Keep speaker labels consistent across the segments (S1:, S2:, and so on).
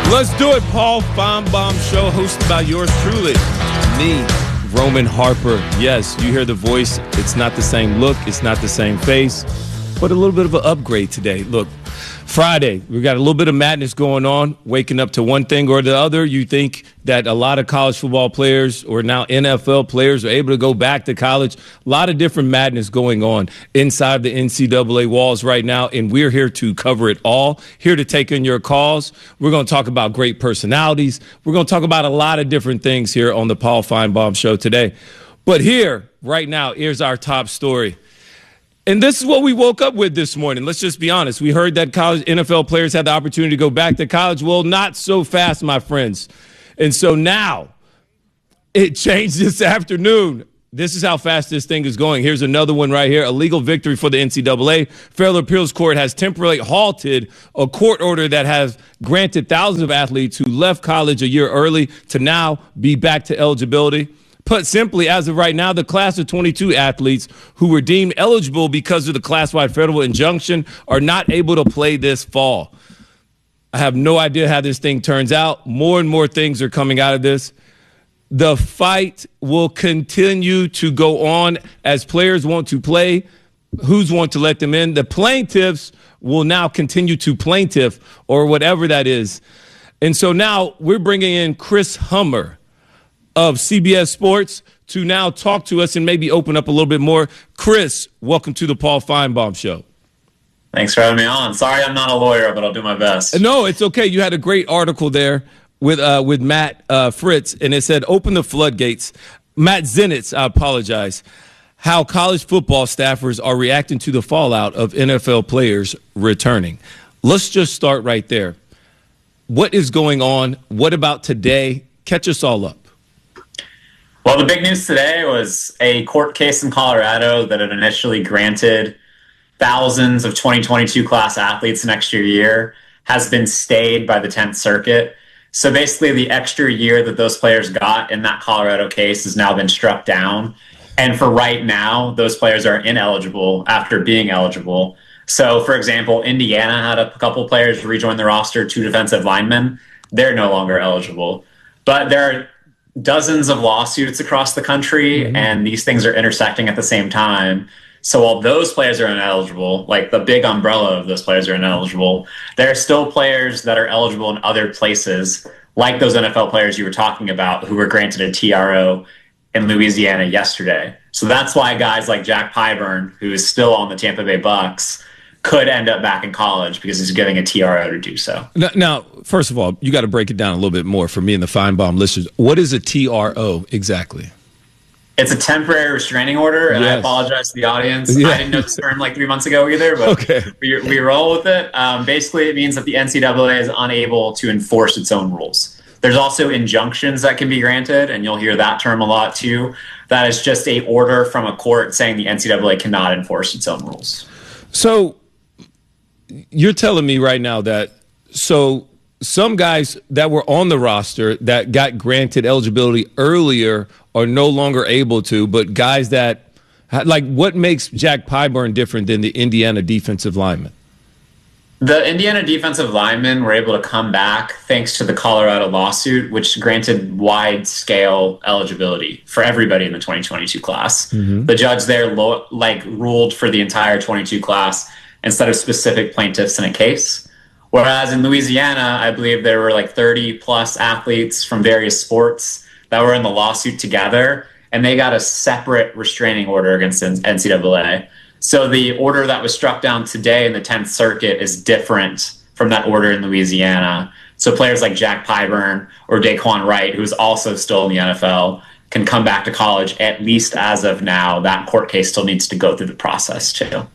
S1: Let's do it. Paul Finebaum Show, hosted by yours truly, me, Roman Harper. Yes, you hear the voice. It's not the same look. It's not the same face, but a little bit of an upgrade today. Look, Friday, we got a little bit of madness going on, waking up to one thing or the other. You think that a lot of college football players or now NFL players are able to go back to college. A lot of different madness going on inside the NCAA walls right now, and we're here to cover it all, here to take in your calls. We're going to talk about great personalities. We're going to talk about a lot of different things here on the Paul Finebaum Show today. But here, right now, here's our top story. And this is what we woke up with this morning. Let's just be honest. We heard that college NFL players had the opportunity to go back to college. Well, not so fast, my friends. And so now it changed this afternoon. This is how fast this thing is going. Here's another one right here. A legal victory for the NCAA. Federal Appeals Court has temporarily halted a court order that has granted thousands of athletes who left college a year early to now be back to eligibility. Put simply, as of right now, the class of 22 athletes who were deemed eligible because of the class-wide federal injunction are not able to play this fall. I have no idea how this thing turns out. More and more things are coming out of this. The fight will continue to go on as players want to play. Who's want to let them in? The plaintiffs will now continue to plaintiff or whatever that is. And so now we're bringing in Chris Hummer of CBS Sports to now talk to us and maybe open up a little bit more. Chris, welcome to the Paul Finebaum Show.
S2: Thanks for having me on. Sorry I'm not a lawyer, but I'll do my best.
S1: No, it's okay. You had a great article there with Matt Fritz, and it said, open the floodgates. Matt Zenitz, I apologize, how college football staffers are reacting to the fallout of NFL players returning. Let's just start right there. What is going on? What about today? Catch us all up.
S2: Well, the big news today was a court case in Colorado that had initially granted thousands of 2022 class athletes an extra year has been stayed by the 10th Circuit. So basically the extra year that those players got in that Colorado case has now been struck down. And for right now, those players are ineligible after being eligible. So, for example, Indiana had a couple players rejoin the roster, 2 defensive linemen. They're no longer eligible. But there are dozens of lawsuits across the country, and these things are intersecting at the same time. So while those players are ineligible, like the big umbrella of those players are ineligible, there are still players that are eligible in other places, like those NFL players you were talking about who were granted a TRO in Louisiana yesterday. So that's why guys like Jack Pyburn, who is still on the Tampa Bay Bucks, could end up back in college because he's getting a TRO to do so.
S1: Now, first of all, you got to break it down a little bit more for me and the Finebaum listeners. What is a TRO exactly?
S2: It's a temporary restraining order, and
S1: yes.
S2: I apologize to the audience. Yeah. I didn't know this term like 3 months ago either, but okay. we roll with it. Basically, it means that the NCAA is unable to enforce its own rules. There's also injunctions that can be granted, and you'll hear that term a lot too. That is just a order from a court saying the NCAA cannot enforce its own rules.
S1: So you're telling me right now that some guys that were on the roster that got granted eligibility earlier are no longer able to, but guys that, like, what makes Jack Pyburn different than the Indiana defensive lineman?
S2: The Indiana defensive linemen were able to come back thanks to the Colorado lawsuit, which granted wide-scale eligibility for everybody in the 2022 class. The judge there ruled for the entire 22 class instead of specific plaintiffs in a case. Whereas in Louisiana, I believe there were like 30-plus athletes from various sports that were in the lawsuit together, and they got a separate restraining order against NCAA. So the order that was struck down today in the 10th Circuit is different from that order in Louisiana. So players like Jack Pyburn or Daquan Wright, who's also still in the NFL, can come back to college, at least as of now. That court case still needs to go through the process too.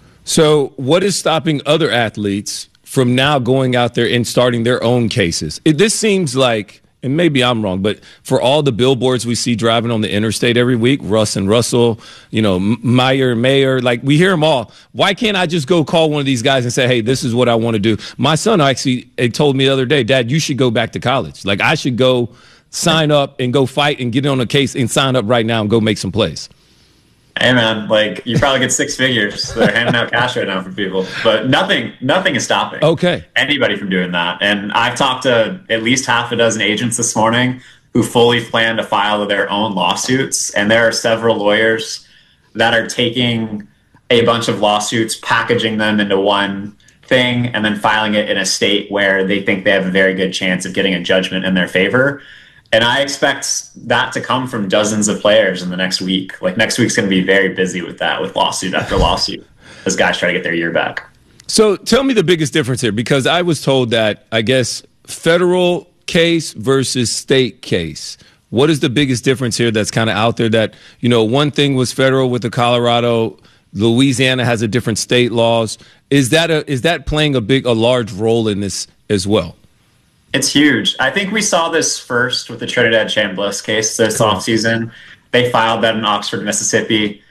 S1: So what is stopping other athletes from now going out there and starting their own cases? This seems like, and maybe I'm wrong, but for all the billboards we see driving on the interstate every week, Russ and Russell, Meyer and Mayer, like we hear them all. Why can't I just go call one of these guys and say, hey, this is what I want to do? My son actually told me the other day, Dad, you should go back to college. Like I should go sign up and go fight and get on a case and sign up right now and go make some plays.
S2: Hey man, like you probably get six figures. They're handing out cash right now for people, but nothing is stopping
S1: Okay.
S2: anybody from doing that. And I've talked to at least half a dozen agents this morning who fully plan to file their own lawsuits. And there are several lawyers that are taking a bunch of lawsuits, packaging them into one thing, and then filing it in a state where they think they have a very good chance of getting a judgment in their favor. And I expect that to come from dozens of players in the next week. Like next week's going to be very busy with that, with lawsuit after lawsuit, as guys try to get their year back.
S1: So tell me the biggest difference here, because I was told that, I guess, federal case versus state case. What is the biggest difference here that's kind of out there that, you know, one thing was federal with the Colorado, Louisiana has a different state laws. Is that playing a large role in this as well?
S2: It's huge. I think we saw this first with the Trinidad Chambliss case this offseason. They filed that in Oxford, Mississippi.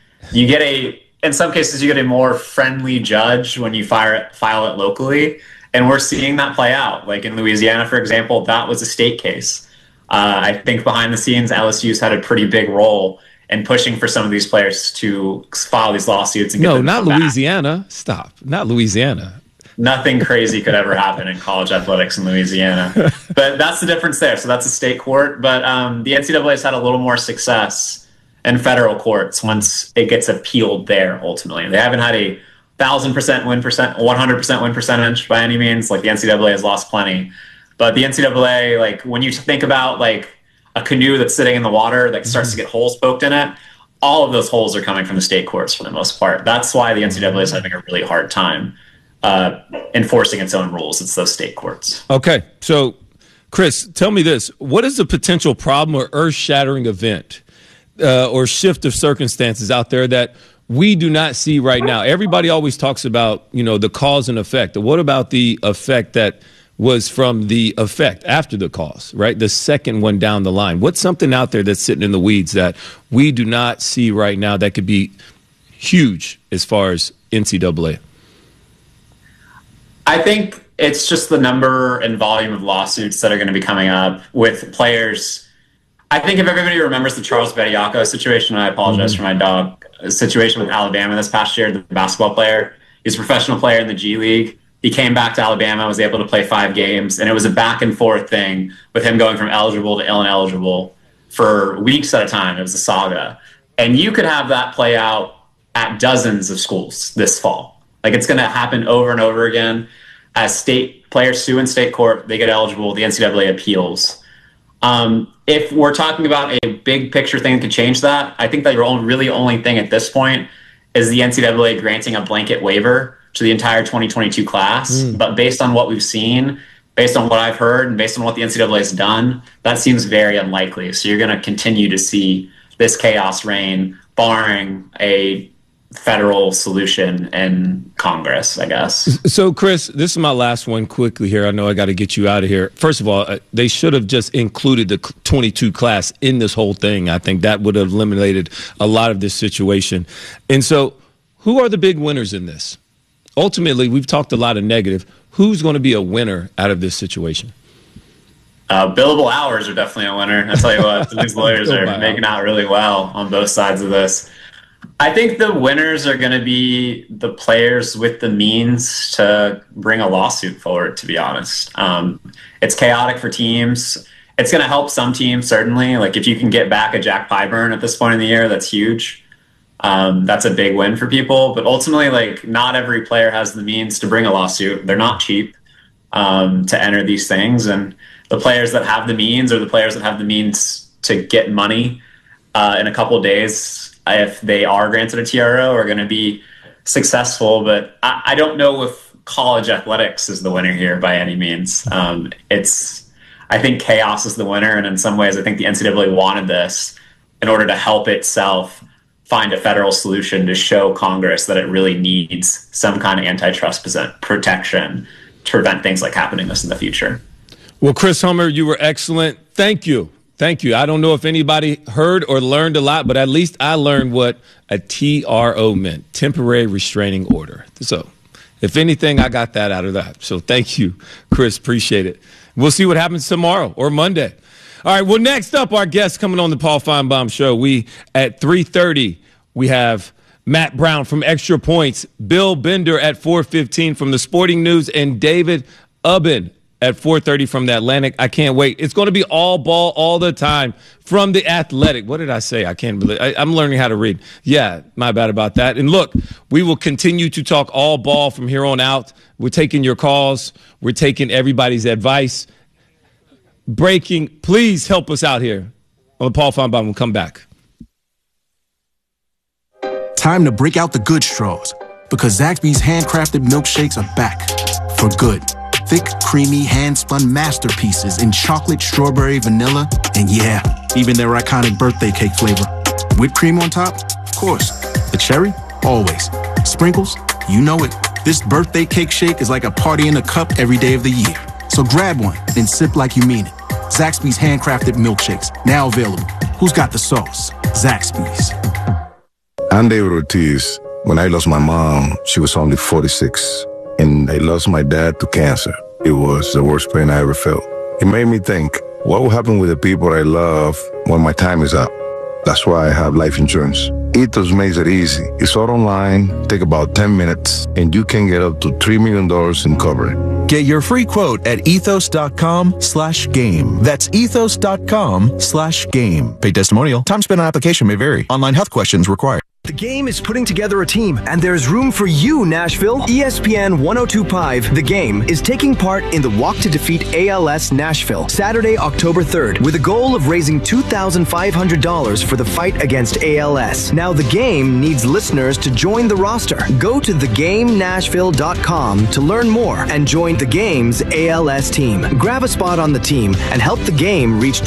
S2: In some cases, you get a more friendly judge when you file it locally. And we're seeing that play out. Like in Louisiana, for example, that was a state case. I think behind the scenes, LSU's had a pretty big role in pushing for some of these players to file these lawsuits. And
S1: not Louisiana. Back. Stop. Not Louisiana.
S2: Nothing crazy could ever happen in college athletics in Louisiana. But that's the difference there. So that's a state court. But the NCAA has had a little more success in federal courts once it gets appealed there, ultimately. They haven't had a 1,000% win percent, 100% win percentage by any means. Like the NCAA has lost plenty. But the NCAA, like when you think about like a canoe that's sitting in the water that starts to get holes poked in it, all of those holes are coming from the state courts for the most part. That's why the NCAA is having a really hard time enforcing its own rules. It's those state courts.
S1: Okay. So, Chris, tell me this. What is the potential problem or earth-shattering event or shift of circumstances out there that we do not see right now? Everybody always talks about, you know, the cause and effect. What about the effect that was from the effect after the cause, right? The second one down the line. What's something out there that's sitting in the weeds that we do not see right now that could be huge as far as NCAA?
S2: I think it's just the number and volume of lawsuits that are going to be coming up with players. I think if everybody remembers the Charles Bediako situation, and I apologize for my dog, situation with Alabama this past year, the basketball player, he's a professional player in the G League. He came back to Alabama, was able to play 5 games, and it was a back and forth thing with him going from eligible to ineligible for weeks at a time. It was a saga. And you could have that play out at dozens of schools this fall. Like it's going to happen over and over again. As state players sue in state court, they get eligible. The NCAA appeals. If we're talking about a big picture thing that could change that, I think that your only thing at this point is the NCAA granting a blanket waiver to the entire 2022 class. But based on what we've seen, based on what I've heard, and based on what the NCAA has done, that seems very unlikely. So you're going to continue to see this chaos reign, barring a federal solution in Congress, I guess.
S1: So, Chris, this is my last one quickly here. I know I got to get you out of here. First of all, they should have just included the 22 class in this whole thing. I think that would have eliminated a lot of this situation. And so who are the big winners in this? Ultimately, we've talked a lot of negative. Who's going to be a winner out of this situation?
S2: Billable hours are definitely a winner. I'll tell you what, these lawyers are making out really well on both sides of this. I think the winners are going to be the players with the means to bring a lawsuit forward, to be honest. It's chaotic for teams. It's going to help some teams, certainly. Like if you can get back a Jack Pyburn at this point in the year, that's huge. That's a big win for people. But ultimately, like not every player has the means to bring a lawsuit. They're not cheap to enter these things. And the players that have the means, or the players that have the means to get money in a couple of days, if they are granted a TRO, are going to be successful. But I don't know if college athletics is the winner here by any means. I think chaos is the winner. And in some ways, I think the NCAA wanted this in order to help itself find a federal solution to show Congress that it really needs some kind of antitrust protection to prevent things like happening to us in the future.
S1: Well, Chris Hummer, you were excellent. Thank you. Thank you. I don't know if anybody heard or learned a lot, but at least I learned what a TRO meant, temporary restraining order. So if anything, I got that out of that. So thank you, Chris. Appreciate it. We'll see what happens tomorrow or Monday. All right. Well, next up, our guest coming on the Paul Finebaum Show. We at 3:30, We have Matt Brown from Extra Points, Bill Bender at 4:15 from the Sporting News, and David Ubben at 4:30 from the Atlantic. I can't wait. It's going to be all ball all the time from the Athletic. What did I say? I can't believe I'm learning how to read. Yeah, my bad about that. And look, we will continue to talk all ball from here on out. We're taking your calls. We're taking everybody's advice. Breaking, please help us out here. Well, Paul Feinbaum will come back.
S3: Time to break out the good straws, because Zaxby's handcrafted milkshakes are back for good. Thick, creamy, hand-spun masterpieces in chocolate, strawberry, vanilla, and yeah, even their iconic birthday cake flavor. Whipped cream on top? Of course. The cherry? Always. Sprinkles? You know it. This birthday cake shake is like a party in a cup every day of the year. So grab one and sip like you mean it. Zaxby's handcrafted milkshakes, now available. Who's got the sauce? Zaxby's.
S4: I'm David Ortiz. When I lost my mom, she was only 46. And I lost my dad to cancer. It was the worst pain I ever felt. It made me think, what will happen with the people I love when my time is up? That's why I have life insurance. Ethos makes it easy. It's all online, take about 10 minutes, and you can get up to $3 million in coverage.
S5: Get your free quote at ethos.com/game. That's ethos.com/game. Paid testimonial. Time spent on application may vary. Online health questions required.
S6: The Game is putting together a team, and there's room for you, Nashville. ESPN 102.5 The Game is taking part in the Walk to Defeat ALS Nashville, Saturday, October 3rd, with a goal of raising $2,500 for the fight against ALS. Now, The Game needs listeners to join the roster. Go to thegamenashville.com to learn more and join The Game's ALS team. Grab a spot on the team and help The Game reach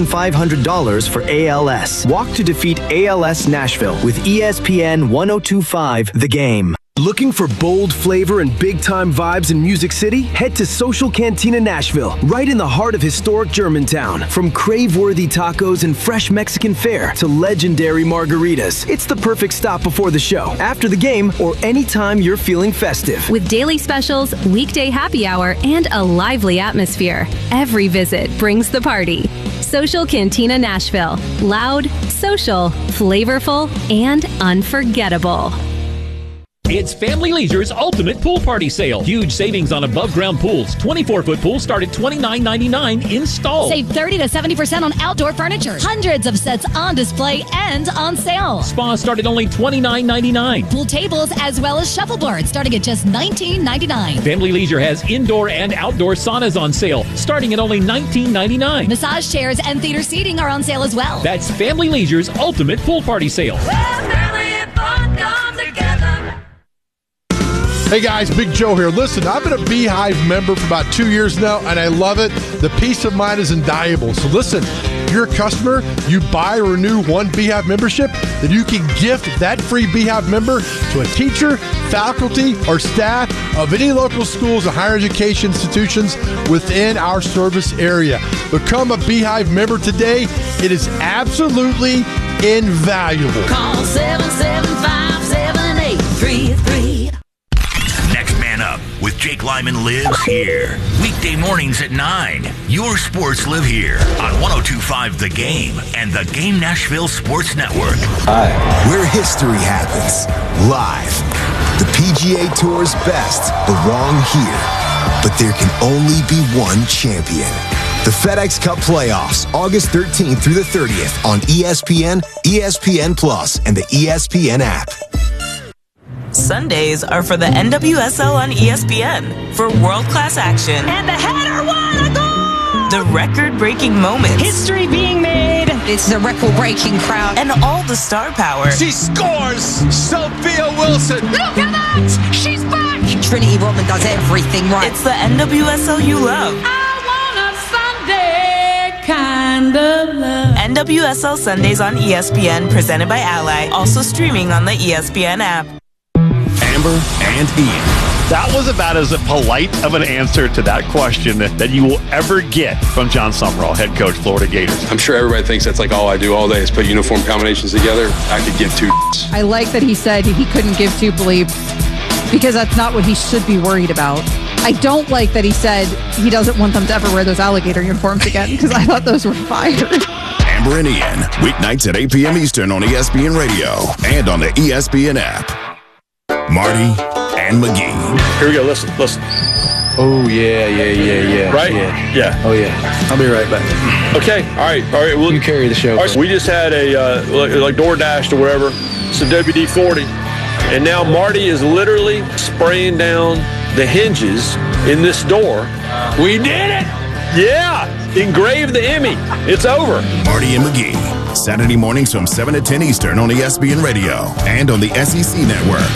S6: $2,500 for ALS. Walk to Defeat ALS Nashville with ESPN 102.5 The Game. Looking for bold flavor and big-time vibes in Music City? Head to Social Cantina Nashville, right in the heart of historic Germantown. From crave-worthy tacos and fresh Mexican fare to legendary margaritas, it's the perfect stop before the show, after the game, or anytime you're feeling festive.
S7: With daily specials, weekday happy hour, and a lively atmosphere, every visit brings the party. Social Cantina Nashville. Loud, social, flavorful, and unforgettable.
S8: It's Family Leisure's Ultimate Pool Party Sale. Huge savings on above-ground pools. 24-foot pools start at $29.99 installed.
S9: Save 30 to 70% on outdoor furniture. Hundreds of sets on display and on sale.
S8: Spas start at only $29.99.
S9: Pool tables as well as shuffleboards starting at just $19.99.
S8: Family Leisure has indoor and outdoor saunas on sale starting at only $19.99.
S9: Massage chairs and theater seating are on sale as well.
S8: That's Family Leisure's Ultimate Pool Party Sale.
S10: Well, family and fun come together. Hey guys, Big Joe here. Listen, I've been a Beehive member for about 2 years now, and I love it. The peace of mind is invaluable. So listen, if you're a customer, you buy or renew one Beehive membership, then you can gift that free Beehive member to a teacher, faculty, or staff of any local schools and higher education institutions within our service area. Become a Beehive member today. It is absolutely invaluable.
S11: Call 775-7833.
S12: Next Man Up with Jake Lyman lives here. Weekday mornings at 9. Your sports live here on 102.5 The Game and the Game Nashville Sports Network.
S13: Hi. Where history happens. Live. The PGA Tour's best belong here. But there can only be one champion. The FedEx Cup Playoffs, August 13th through the 30th on ESPN, ESPN Plus, and the ESPN app.
S14: Sundays are for the NWSL on ESPN for world-class action.
S15: And the header, what a goal!
S14: The record-breaking moments.
S15: History being made.
S16: It's a record-breaking crowd.
S14: And all the star power.
S17: She scores! Sophia Wilson!
S15: Look at that! She's back!
S16: Trinity Rodman does everything right.
S14: It's the NWSL you love.
S15: I want a Sunday kind of love.
S14: NWSL Sundays on ESPN, presented by Ally. Also streaming on the ESPN app.
S18: Amber and Ian.
S19: That was about as polite of an answer to that question that you will ever get from John Summerall, head coach, Florida Gators.
S20: I'm sure everybody thinks that's like all I do all day is put uniform combinations together. I could give two.
S21: I like that he said he couldn't give two bleeps because that's not what he should be worried about. I don't like that he said he doesn't want them to ever wear those alligator uniforms again because I thought those were fire.
S18: Amber and Ian. Weeknights at 8 p.m. Eastern on ESPN Radio and on the ESPN app. Marty and McGee.
S11: Here we go. Listen.
S22: Oh, yeah.
S11: Right?
S22: Yeah. Oh, yeah. I'll be right back.
S11: Okay. All right. Well,
S22: you carry the show.
S11: All right, we just had a, like DoorDash or whatever. It's a WD-40. And now Marty is literally spraying down the hinges in this door. We did it! Yeah! Engrave the Emmy. It's over.
S18: Marty and McGee. Saturday mornings from 7 to 10 Eastern on ESPN Radio and on the SEC Network.